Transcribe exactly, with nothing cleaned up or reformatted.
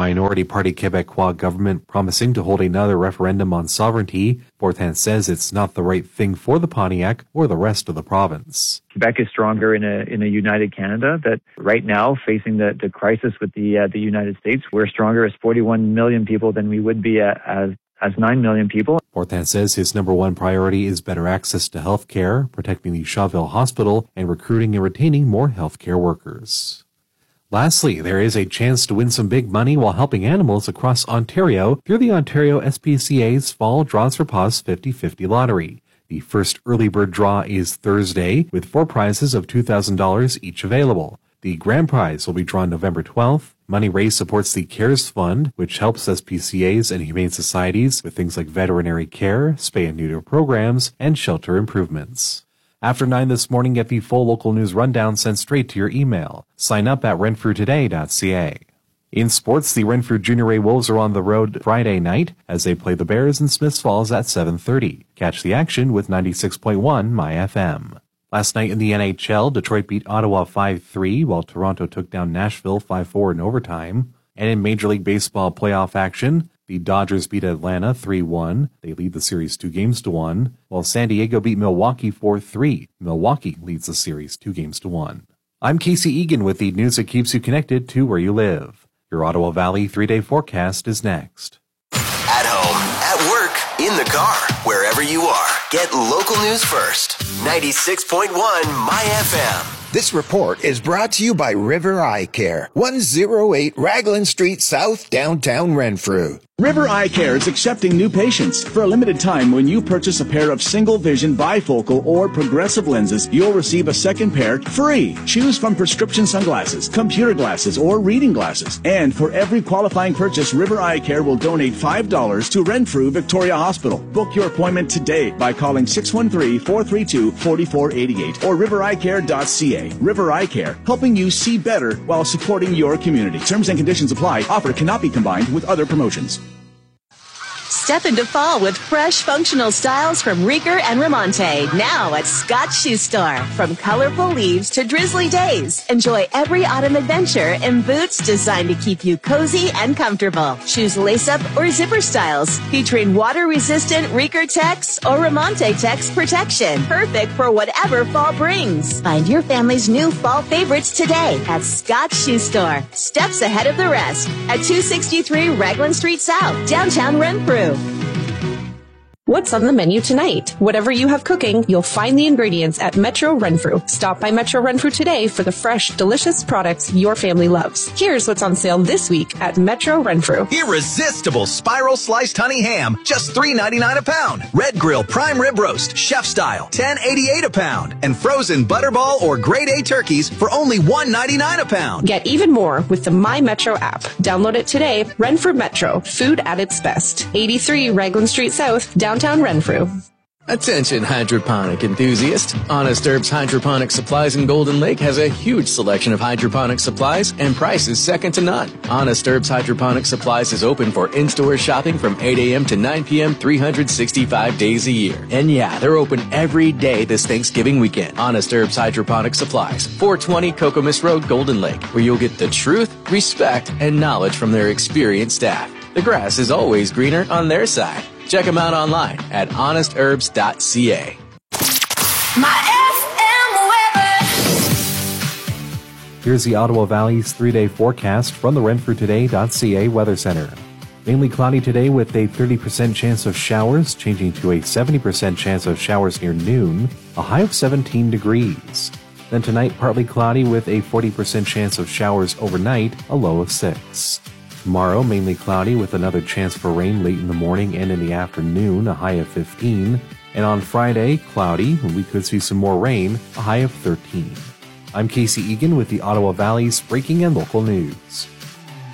Minority Party Québécois government promising to hold another referendum on sovereignty. Fortin says it's not the right thing for the Pontiac or the rest of the province. Quebec is stronger in a in a united Canada. That right now, facing the, the crisis with the uh, the United States, we're stronger as forty-one million people than we would be uh, as as nine million people. Fortin says his number one priority is better access to health care, protecting the Shawville Hospital, and recruiting and retaining more health care workers. Lastly, there is a chance to win some big money while helping animals across Ontario through the Ontario S P C A's Fall Draws for Paws fifty fifty lottery. The first early bird draw is Thursday, with four prizes of two thousand dollars each available. The grand prize will be drawn November twelfth. Money raised supports the CARES Fund, which helps S P C As and humane societies with things like veterinary care, spay and neuter programs, and shelter improvements. After nine this morning, get the full local news rundown sent straight to your email. Sign up at renfrew today dot c a. In sports, the Renfrew Junior A Wolves are on the road Friday night as they play the Bears in Smiths Falls at seven thirty. Catch the action with ninety-six point one My F M. Last night in the N H L, Detroit beat Ottawa five three, while Toronto took down Nashville five four in overtime. And in Major League Baseball playoff action, the Dodgers beat Atlanta three one. They lead the series two games to one, while San Diego beat Milwaukee four three. Milwaukee leads the series two games to one. I'm Casey Egan with the news that keeps you connected to where you live. Your Ottawa Valley three-day forecast is next. At home, at work, in the car, wherever you are, get local news first. ninety-six point one My F M. This report is brought to you by River Eye Care, one oh eight Raglan Street South, downtown Renfrew. River Eye Care is accepting new patients. For a limited time, when you purchase a pair of single vision bifocal or progressive lenses, you'll receive a second pair free. Choose from prescription sunglasses, computer glasses, or reading glasses. And for every qualifying purchase, River Eye Care will donate five dollars to Renfrew Victoria Hospital. Book your appointment today by calling six one three, four three two, four four eight eight or river eye care dot c a. River Eye Care, helping you see better while supporting your community. Terms and conditions apply. Offer cannot be combined with other promotions. Step into fall with fresh, functional styles from Rieger and Ramonte. Now at Scott's Shoe Store. From colorful leaves to drizzly days, enjoy every autumn adventure in boots designed to keep you cozy and comfortable. Choose lace-up or zipper styles featuring water-resistant Rieger Tex or Ramonte Tex protection. Perfect for whatever fall brings. Find your family's new fall favorites today at Scott's Shoe Store. Steps ahead of the rest at two sixty-three Raglan Street South, downtown Renfrew. What's on the menu tonight? Whatever you have cooking, you'll find the ingredients at Metro Renfrew. Stop by Metro Renfrew today for the fresh, delicious products your family loves. Here's what's on sale this week at Metro Renfrew. Irresistible spiral sliced honey ham, just three ninety-nine a pound. Red Grill prime rib roast, chef style, ten eighty-eight a pound. And frozen butterball or grade A turkeys for only one ninety-nine a pound. Get even more with the My Metro app. Download it today. Renfrew Metro, food at its best. eighty-three Raglan Street South, downtown Renfrew. Attention hydroponic enthusiast. Honest Herbs Hydroponic Supplies in Golden Lake has a huge selection of hydroponic supplies and prices second to none. Honest Herbs Hydroponic Supplies is open for in-store shopping from eight a.m. to nine p.m. three hundred sixty-five days a year. And yeah, they're open every day this Thanksgiving weekend. Honest Herbs Hydroponic Supplies, four twenty Kokomis Road, Golden Lake, where you'll get the truth, respect, and knowledge from their experienced staff. The grass is always greener on their side. Check them out online at honest herbs dot c a. My F M weather. Here's the Ottawa Valley's three-day forecast from the renfrew today dot c a Weather Center. Mainly cloudy today with a thirty percent chance of showers, changing to a seventy percent chance of showers near noon, a high of seventeen degrees. Then tonight, partly cloudy with a forty percent chance of showers overnight, a low of six. Tomorrow, mainly cloudy with another chance for rain late in the morning and in the afternoon, a high of fifteen. And on Friday, cloudy, when we could see some more rain, a high of thirteen. I'm Casey Egan with the Ottawa Valley's breaking and local news.